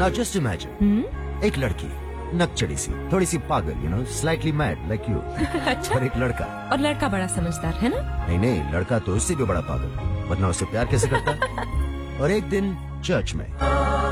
Now just imagine, एक लड़की नकचड़ी सी, थोड़ी सी पागल, स्लाइटली मैड लाइक यू, अच्छा। और एक लड़का। और लड़का बड़ा समझदार है ना? नहीं, लड़का तो उससे भी बड़ा पागल, वरना उसे प्यार कैसे करता? और एक दिन चर्च में